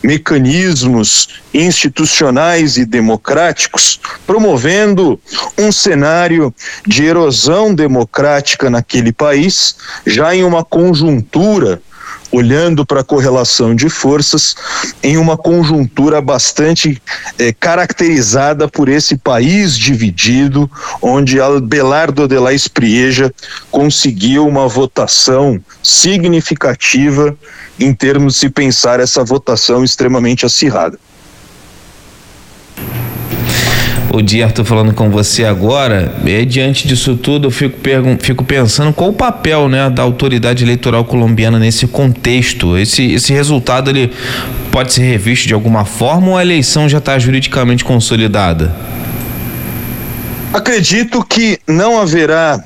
mecanismos institucionais e democráticos, promovendo um cenário de erosão democrática naquele país, já em uma conjuntura, olhando para a correlação de forças, em uma conjuntura bastante eh, caracterizada por esse país dividido, onde Abelardo de la Espriella conseguiu uma votação significativa em termos de se pensar essa votação extremamente acirrada. o dia, Arthur, falando com você agora, é, diante disso tudo eu fico, pergun- fico pensando qual o papel, né, da autoridade eleitoral colombiana nesse contexto. Esse, esse resultado ele pode ser revisto de alguma forma ou a eleição já está juridicamente consolidada? Acredito que não haverá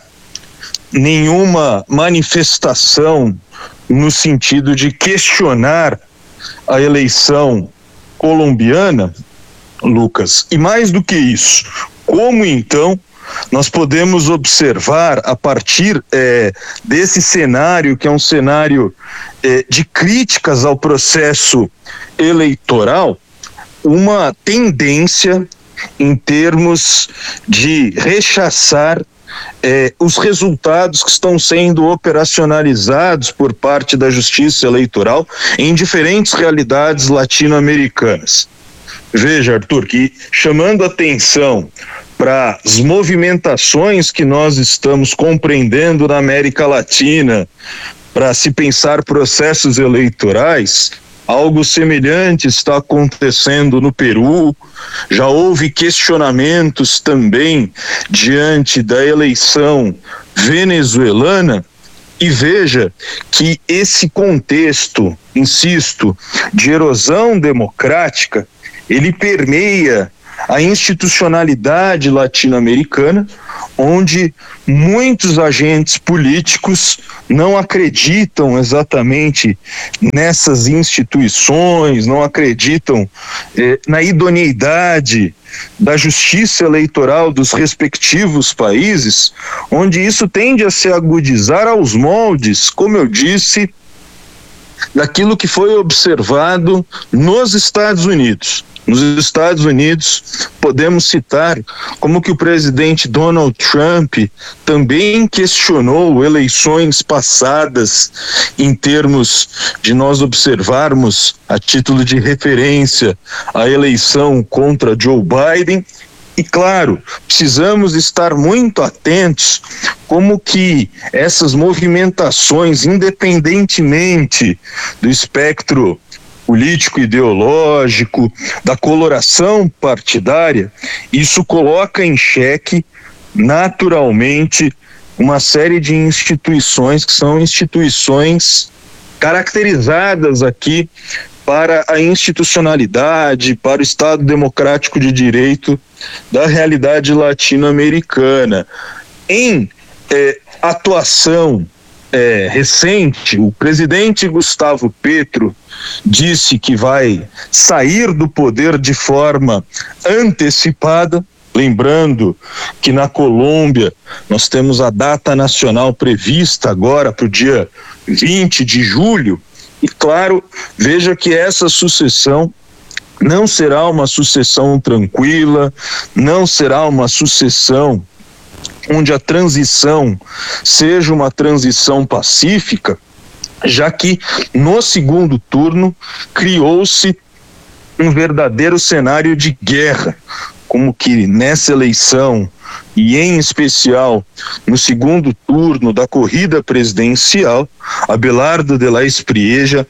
nenhuma manifestação no sentido de questionar a eleição colombiana, Lucas. E mais do que isso, como então nós podemos observar a partir é, desse cenário, que é um cenário é, de críticas ao processo eleitoral, uma tendência em termos de rechaçar eh, os resultados que estão sendo operacionalizados por parte da Justiça Eleitoral em diferentes realidades latino-americanas. Veja, Arthur, que chamando atenção para as movimentações que nós estamos compreendendo na América Latina, para se pensar processos eleitorais, algo semelhante está acontecendo no Peru. Já houve questionamentos também diante da eleição venezuelana. E veja que esse contexto, insisto, de erosão democrática, ele permeia a institucionalidade latino-americana, onde muitos agentes políticos não acreditam exatamente nessas instituições, não acreditam eh, na idoneidade da justiça eleitoral dos respectivos países, onde isso tende a se agudizar aos moldes, como eu disse, daquilo que foi observado nos Estados Unidos. Nos Estados Unidos, podemos citar como que o presidente Donald Trump também questionou eleições passadas em termos de nós observarmos, a título de referência, a eleição contra Joe Biden. E claro, precisamos estar muito atentos como que essas movimentações, independentemente do espectro político, ideológico, da coloração partidária, isso coloca em xeque, naturalmente, uma série de instituições que são instituições caracterizadas aqui para a institucionalidade, para o Estado democrático de direito da realidade latino-americana. Em eh, atuação É, recente, o presidente Gustavo Petro disse que vai sair do poder de forma antecipada, lembrando que na Colômbia nós temos a data nacional prevista agora para o dia vinte de julho, e claro, veja que essa sucessão não será uma sucessão tranquila, não será uma sucessão onde a transição seja uma transição pacífica, já que no segundo turno criou-se um verdadeiro cenário de guerra, como que nessa eleição, e em especial no segundo turno da corrida presidencial, Abelardo de la Espriella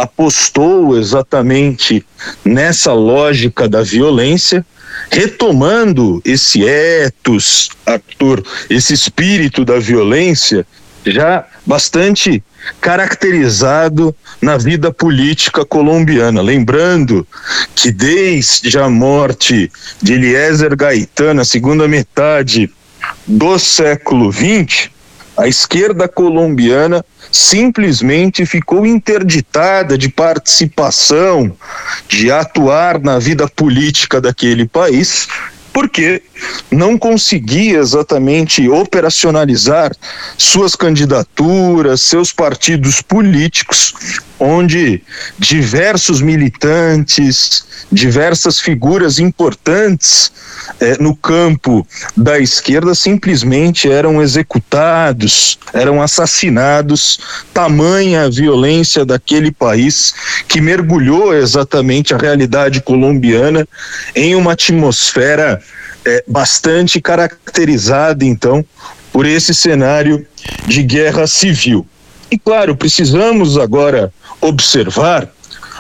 apostou exatamente nessa lógica da violência, retomando esse ethos, Arthur, esse espírito da violência já bastante caracterizado na vida política colombiana. Lembrando que desde a morte de Eliezer Gaitán, na segunda metade do século vinte, a esquerda colombiana simplesmente ficou interditada de participação, de atuar na vida política daquele país, porque não conseguia exatamente operacionalizar suas candidaturas, seus partidos políticos, onde diversos militantes, diversas figuras importantes eh, no campo da esquerda simplesmente eram executados, eram assassinados, tamanha a violência daquele país que mergulhou exatamente a realidade colombiana em uma atmosfera É, bastante caracterizada, então, por esse cenário de guerra civil. E, claro, precisamos agora observar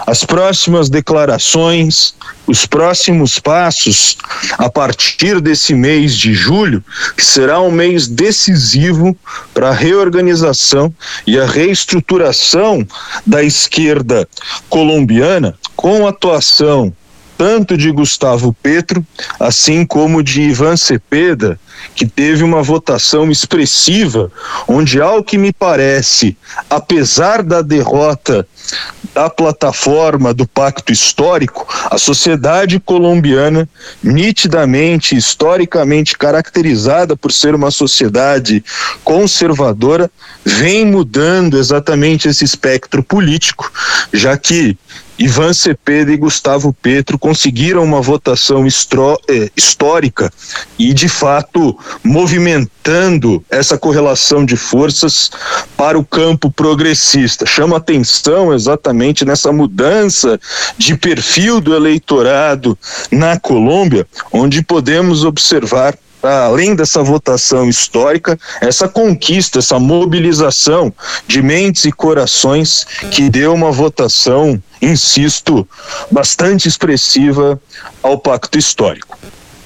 as próximas declarações, os próximos passos a partir desse mês de julho, que será um mês decisivo para a reorganização e a reestruturação da esquerda colombiana, com a atuação tanto de Gustavo Petro, assim como de Iván Cepeda, que teve uma votação expressiva, onde, ao que me parece, apesar da derrota da plataforma do Pacto Histórico, a sociedade colombiana, nitidamente, historicamente caracterizada por ser uma sociedade conservadora, vem mudando exatamente esse espectro político, já que Iván Cepeda e Gustavo Petro conseguiram uma votação estro, eh, histórica e, de fato, movimentando essa correlação de forças para o campo progressista. Chama atenção exatamente nessa mudança de perfil do eleitorado na Colômbia, onde podemos observar, além dessa votação histórica, essa conquista, essa mobilização de mentes e corações que deu uma votação, insisto, bastante expressiva ao Pacto Histórico.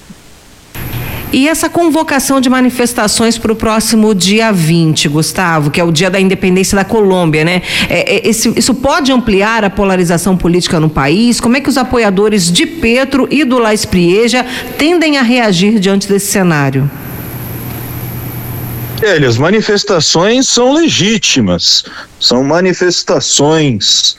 E essa convocação de manifestações para o próximo dia vinte, Gustavo, que é o dia da independência da Colômbia, né? É, é, esse, isso pode ampliar a polarização política no país? Como é que os apoiadores de Petro e do Laís Prieja tendem a reagir diante desse cenário? É, as manifestações são legítimas, são manifestações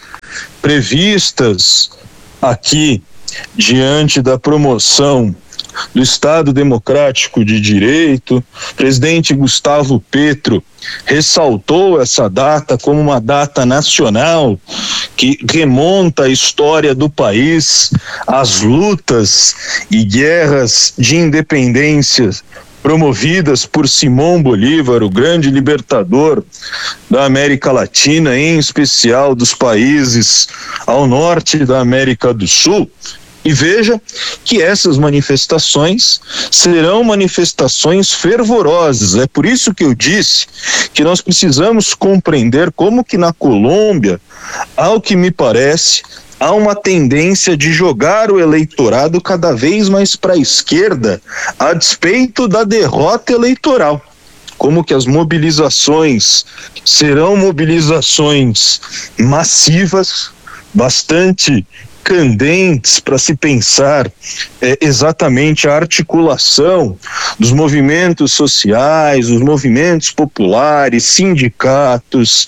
previstas aqui diante da promoção do Estado Democrático de Direito. O presidente Gustavo Petro ressaltou essa data como uma data nacional que remonta a história do país, as lutas e guerras de independência promovidas por Simão Bolívar, o grande libertador da América Latina, em especial dos países ao norte da América do Sul. E veja que essas manifestações serão manifestações fervorosas. É por isso que eu disse que nós precisamos compreender como que na Colômbia, ao que me parece, há uma tendência de jogar o eleitorado cada vez mais para a esquerda, a despeito da derrota eleitoral. Como que as mobilizações serão mobilizações massivas, bastante candentes para se pensar é, exatamente a articulação dos movimentos sociais, dos movimentos populares, sindicatos,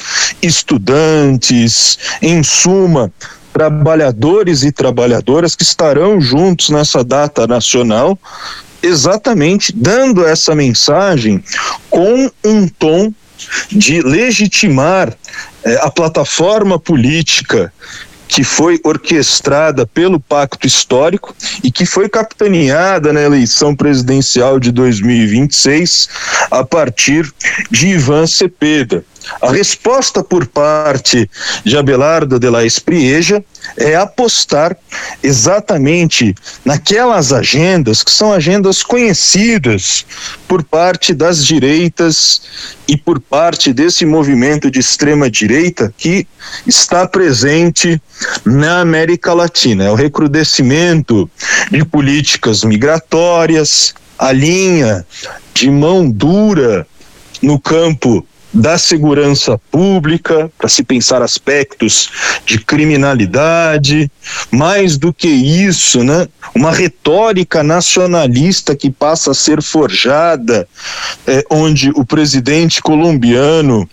estudantes, em suma, trabalhadores e trabalhadoras que estarão juntos nessa data nacional, exatamente dando essa mensagem com um tom de legitimar eh, a plataforma política que foi orquestrada pelo Pacto Histórico e que foi capitaneada na eleição presidencial de dois mil e vinte e seis a partir de Iván Cepeda. A resposta por parte de Abelardo de Laís Prieja é apostar exatamente naquelas agendas que são agendas conhecidas por parte das direitas e por parte desse movimento de extrema direita que está presente na América Latina. É o recrudescimento de políticas migratórias, a linha de mão dura no campo da segurança pública, para se pensar aspectos de criminalidade, mais do que isso, né? Uma retórica nacionalista que passa a ser forjada, é, onde o presidente colombiano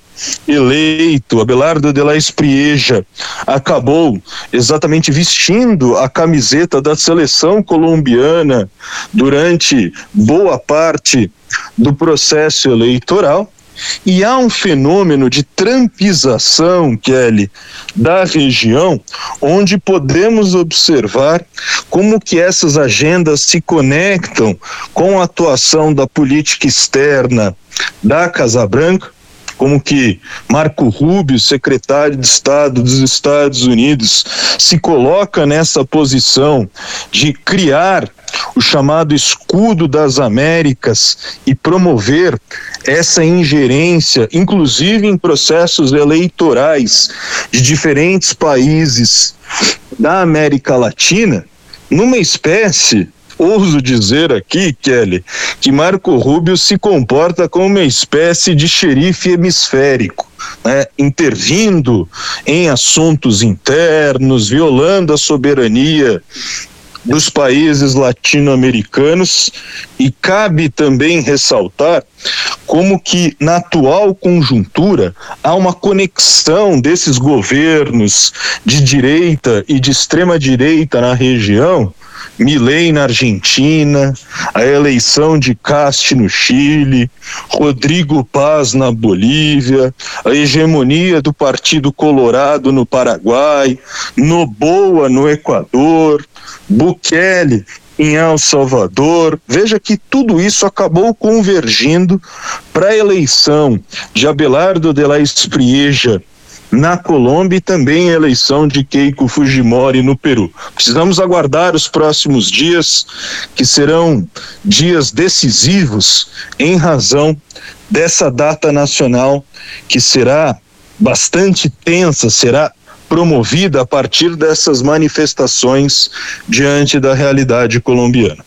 eleito, Abelardo de Laís Prieja, acabou exatamente vestindo a camiseta da seleção colombiana durante boa parte do processo eleitoral. E há um fenômeno de trampização, Kelly, da região, onde podemos observar como que essas agendas se conectam com a atuação da política externa da Casa Branca, como que Marco Rubio, secretário de Estado dos Estados Unidos, se coloca nessa posição de criar o chamado escudo das Américas e promover essa ingerência, inclusive em processos eleitorais de diferentes países da América Latina, numa espécie, ouso dizer aqui, Kelly, que Marco Rubio se comporta como uma espécie de xerife hemisférico, né, intervindo em assuntos internos, violando a soberania dos países latino-americanos, e cabe também ressaltar como que na atual conjuntura há uma conexão desses governos de direita e de extrema direita na região, Milei na Argentina, a eleição de Kast no Chile, Rodrigo Paz na Bolívia, a hegemonia do Partido Colorado no Paraguai, Noboa no Equador, Bukele em El Salvador. Veja que tudo isso acabou convergindo para a eleição de Abelardo de la Espriella na Colômbia e também a eleição de Keiko Fujimori no Peru. Precisamos aguardar os próximos dias, que serão dias decisivos em razão dessa data nacional que será bastante tensa, será promovida a partir dessas manifestações diante da realidade colombiana.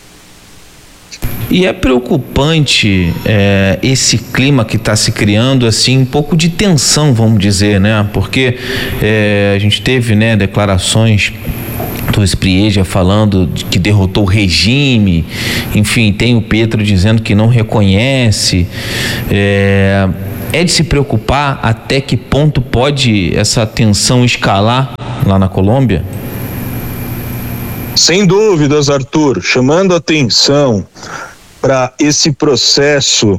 E é preocupante é, esse clima que está se criando, assim, um pouco de tensão, vamos dizer, né? Porque é, a gente teve, né, declarações do Espriella falando de que derrotou o regime, enfim, tem o Petro dizendo que não reconhece. É, é de se preocupar até que ponto pode essa tensão escalar lá na Colômbia? Sem dúvidas, Arthur, chamando atenção para esse processo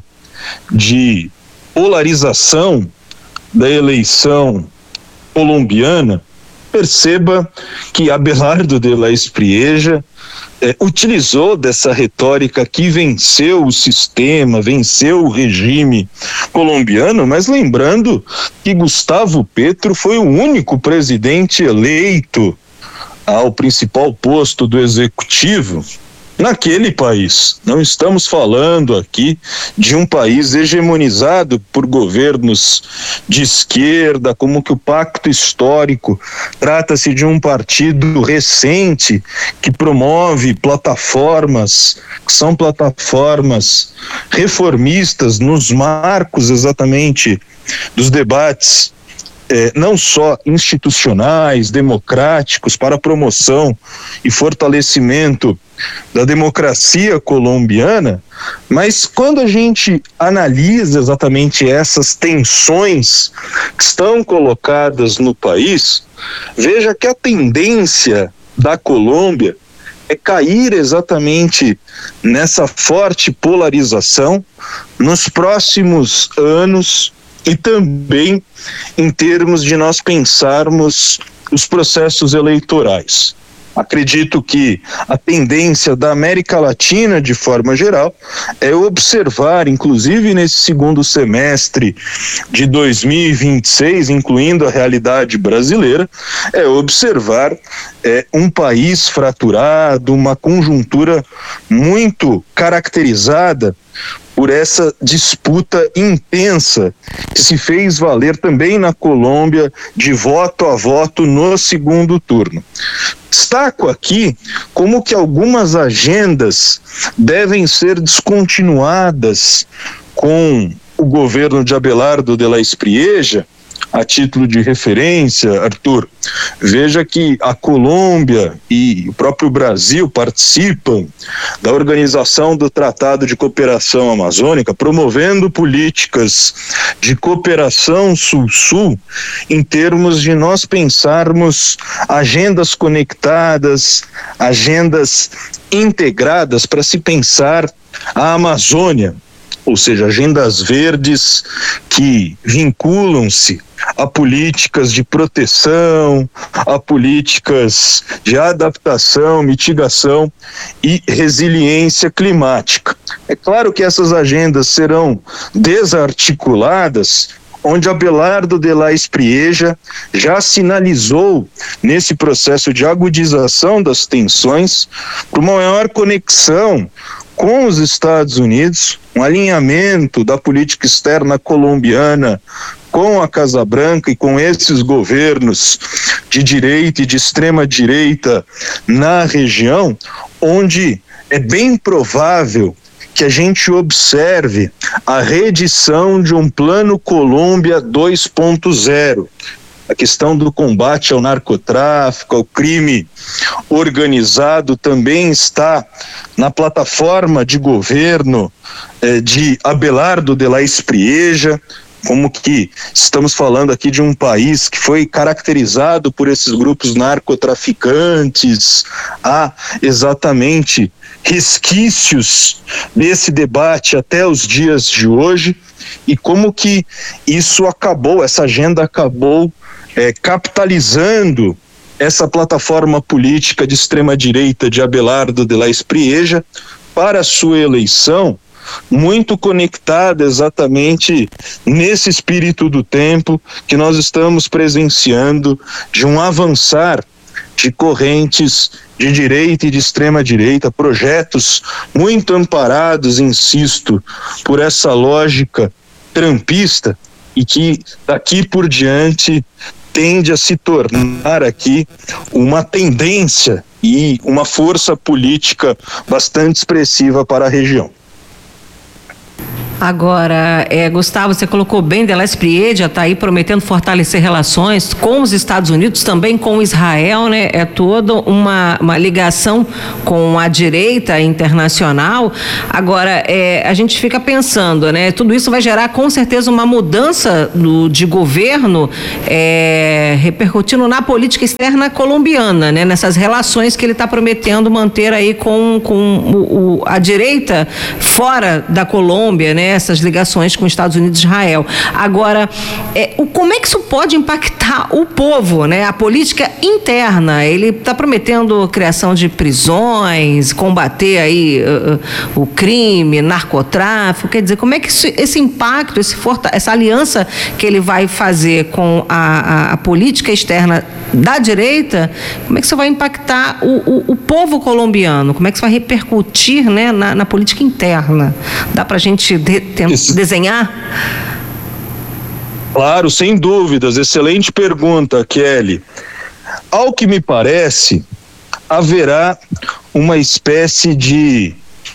de polarização da eleição colombiana, perceba que Abelardo de la Espriella eh, utilizou dessa retórica que venceu o sistema, venceu o regime colombiano, mas lembrando que Gustavo Petro foi o único presidente eleito ao principal posto do executivo naquele país. Não estamos falando aqui de um país hegemonizado por governos de esquerda, como que o Pacto Histórico trata-se de um partido recente que promove plataformas, que são plataformas reformistas nos marcos exatamente dos debates Eh, não só institucionais, democráticos, para a promoção e fortalecimento da democracia colombiana, mas quando a gente analisa exatamente essas tensões que estão colocadas no país, veja que a tendência da Colômbia é cair exatamente nessa forte polarização nos próximos anos, e também em termos de nós pensarmos os processos eleitorais. Acredito que a tendência da América Latina, de forma geral, é observar, inclusive nesse segundo semestre de dois mil e vinte e seis, incluindo a realidade brasileira, é observar é, um país fraturado, uma conjuntura muito caracterizada por essa disputa intensa que se fez valer também na Colômbia de voto a voto no segundo turno. Destaco aqui como que algumas agendas devem ser descontinuadas com o governo de Abelardo de la Espriella. A título de referência, Arthur, veja que a Colômbia e o próprio Brasil participam da organização do Tratado de Cooperação Amazônica, promovendo políticas de cooperação sul-sul em termos de nós pensarmos agendas conectadas, agendas integradas para se pensar a Amazônia, ou seja, agendas verdes que vinculam-se a políticas de proteção, a políticas de adaptação, mitigação e resiliência climática. É claro que essas agendas serão desarticuladas, onde Abelardo de la Espriella já sinalizou nesse processo de agudização das tensões por uma maior conexão com os Estados Unidos, um alinhamento da política externa colombiana com a Casa Branca e com esses governos de direita e de extrema direita na região, onde é bem provável que a gente observe a reedição de um Plano Colômbia dois ponto zero. A questão do combate ao narcotráfico, ao crime organizado também está na plataforma de governo eh, de Abelardo de la Espriella, como que estamos falando aqui de um país que foi caracterizado por esses grupos narcotraficantes. Há exatamente resquícios desse debate até os dias de hoje, e como que isso acabou, essa agenda acabou é, capitalizando essa plataforma política de extrema-direita de Abelardo de la Espriella para a sua eleição, muito conectada exatamente nesse espírito do tempo que nós estamos presenciando, de um avançar de correntes de direita e de extrema direita, projetos muito amparados, insisto, por essa lógica trampista, e que daqui por diante tende a se tornar aqui uma tendência e uma força política bastante expressiva para a região. Agora, é, Gustavo, você colocou bem, de la Espriella está aí prometendo fortalecer relações com os Estados Unidos, também com Israel, né? É toda uma, uma ligação com a direita internacional. Agora, é, a gente fica pensando, né? Tudo isso vai gerar com certeza uma mudança do, de governo, é, repercutindo na política externa colombiana, né? Nessas relações que ele está prometendo manter aí com, com o, o, a direita fora da Colômbia, né? Essas ligações com os Estados Unidos e Israel. Agora, é, o, como é que isso pode impactar o povo, né? A política interna? Ele está prometendo a criação de prisões, combater aí uh, uh, o crime, narcotráfico. Quer dizer, como é que isso, esse impacto, esse forta, essa aliança que ele vai fazer com a, a, a política externa da direita, como é que isso vai impactar o, o, o povo colombiano? Como é que isso vai repercutir, né, na, na política interna? Dá para a gente de, tem, desenhar? Claro, sem dúvidas. Excelente pergunta, Kelly. Ao que me parece, haverá uma espécie de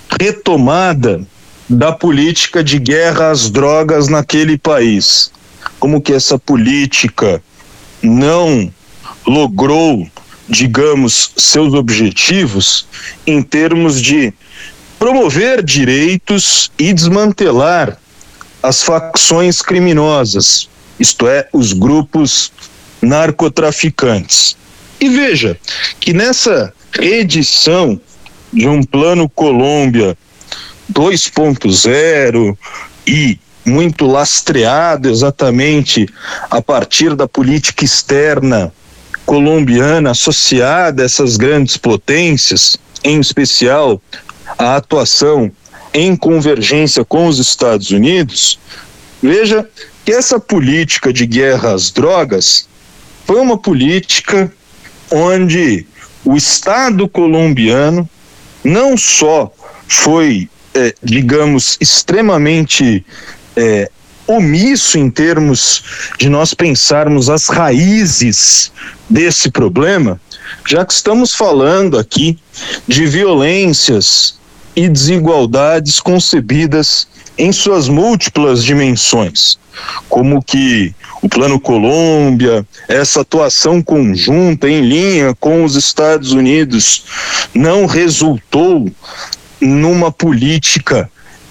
retomada da política de guerra às drogas naquele país. Como que essa política não logrou, digamos, seus objetivos em termos de promover direitos e desmantelar as facções criminosas, isto é, os grupos narcotraficantes. E veja que nessa edição de um Plano Colômbia dois ponto zero e muito lastreado exatamente a partir da política externa colombiana associada a essas grandes potências, em especial a atuação em convergência com os Estados Unidos, veja que essa política de guerra às drogas foi uma política onde o Estado colombiano não só foi, eh, digamos, extremamente eh, omisso em termos de nós pensarmos as raízes desse problema, já que estamos falando aqui de violências e desigualdades concebidas em suas múltiplas dimensões, como que o Plano Colômbia, essa atuação conjunta em linha com os Estados Unidos, não resultou numa política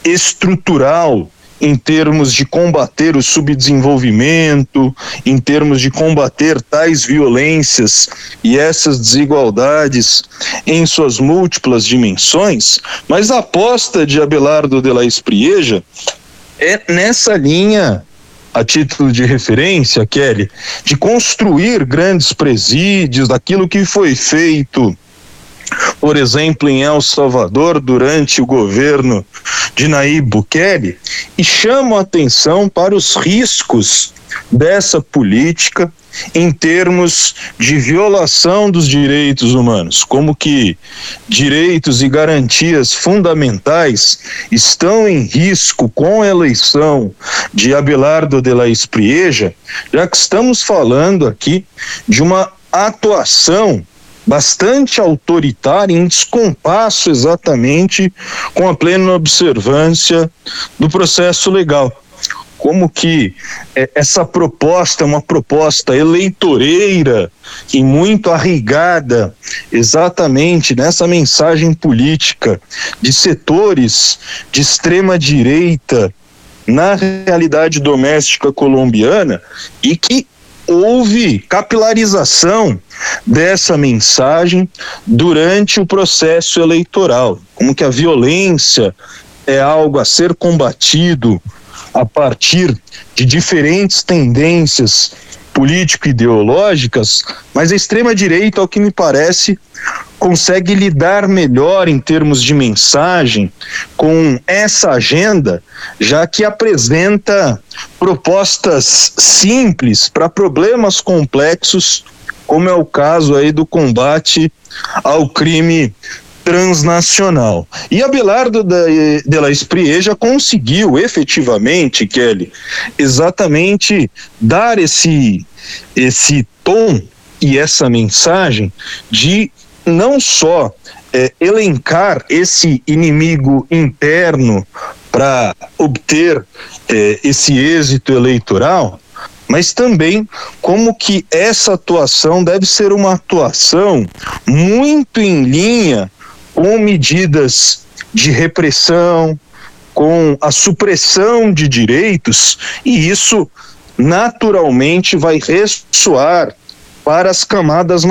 estrutural em termos de combater o subdesenvolvimento, em termos de combater tais violências e essas desigualdades em suas múltiplas dimensões, mas a aposta de Abelardo de la Espriella é nessa linha, a título de referência, Kelly, de construir grandes presídios, daquilo que foi feito por exemplo, em El Salvador, durante o governo de Nayib Bukele, e chamam a atenção para os riscos dessa política em termos de violação dos direitos humanos, como que direitos e garantias fundamentais estão em risco com a eleição de Abelardo de la Espriella, já que estamos falando aqui de uma atuação bastante autoritária, em descompasso exatamente com a plena observância do processo legal. Como que é, essa proposta é uma proposta eleitoreira e muito arraigada exatamente nessa mensagem política de setores de extrema direita na realidade doméstica colombiana, e que houve capilarização dessa mensagem durante o processo eleitoral, como que a violência é algo a ser combatido a partir de diferentes tendências político-ideológicas, mas a extrema-direita, ao que me parece, consegue lidar melhor em termos de mensagem com essa agenda, já que apresenta propostas simples para problemas complexos, como é o caso aí do combate ao crime transnacional. E Abelardo de la Espriella conseguiu efetivamente, Kelly, exatamente dar esse, esse tom e essa mensagem de não só é, elencar esse inimigo interno para obter é, esse êxito eleitoral, mas também como que essa atuação deve ser uma atuação muito em linha com medidas de repressão, com a supressão de direitos, e isso naturalmente vai ressoar para as camadas